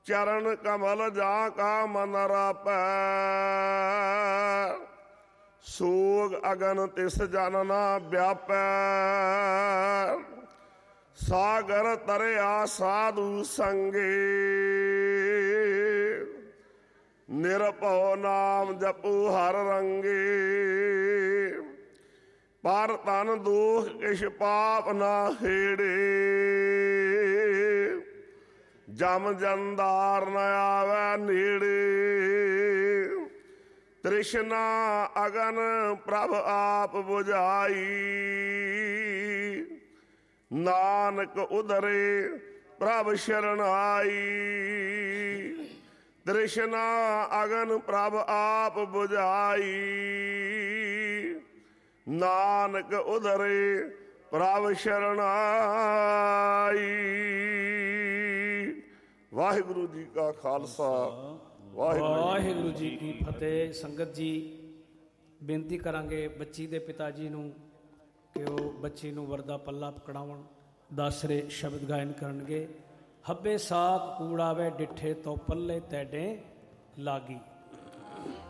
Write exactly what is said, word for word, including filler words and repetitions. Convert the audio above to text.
ਚਰਨ ਕਮਲ ਜਾ ਕਾ ਮਨ ਰਾਪੈ। ਸੋਗ ਅਗਨ ਤਿਸ ਜਨ ਨਾ ਵਿਆਪੈ। ਸਾਗਰ ਤਰਿਆ ਸਾਧੂ ਸੰਗੇ। ਨਿਰਭਉ ਨਾਮ ਜਪੂ ਹਰ ਰੰਗੇ। ਪਰ ਤਨ ਦੋਖ ਕਿਛ ਪਾਪ ਨਾ ਹੇੜੇ। ਜਮ ਜੰਦਾਰ ਨ ਆਵੈ ਨੇੜੇ। ਤ੍ਰਿਸ਼ਨਾ ਅਗਨ ਪ੍ਰਭ ਆਪ ਬੁਝਾਈ। ਨਾਨਕ ਉਦਰੇ ਪ੍ਰਭ ਸ਼ਰਨ ਆਈ। ਤ੍ਰਿਸ਼ਨਾ ਅਗਨ ਪ੍ਰਭ ਆਪ ਬੁਝਾਈ। ਨਾਨਕ ਉਦਰੇ ਪ੍ਰਭ ਸ਼ਰਨ ਆਈ। ਵਾਹਿਗੁਰੂ ਜੀ ਕਾ ਖਾਲਸਾ, ਵਾਹਿਗੁਰੂ ਵਾਹਿਗੁਰੂ ਜੀ ਕੀ ਫਤਿਹ। ਸੰਗਤ ਜੀ, ਬੇਨਤੀ ਕਰਾਂਗੇ ਬੱਚੀ ਦੇ ਪਿਤਾ ਜੀ ਨੂੰ ਕਿ ਉਹ ਬੱਚੀ ਨੂੰ ਵਰਦਾ ਪੱਲਾ ਪਕੜਾਉਣ। ਦਾਸਰੇ ਸ਼ਬਦ ਗਾਇਨ ਕਰਨਗੇ। ਹੱਬੇ ਸਾਕ ਕੂੜਾਵੇ ਡਿੱਠੇ ਤੋਂ ਪੱਲੇ ਤੈਡੇ ਲਾਗੀ।